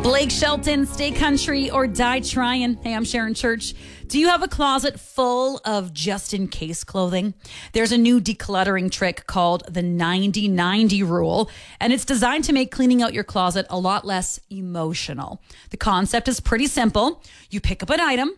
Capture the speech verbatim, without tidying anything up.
Blake Shelton, stay country or die trying. Hey, I'm Sharon Church. Do you have a closet full of just-in-case clothing? There's a new decluttering trick called the ninety ninety rule, and it's designed to make cleaning out your closet a lot less emotional. The concept is pretty simple. You pick up an item,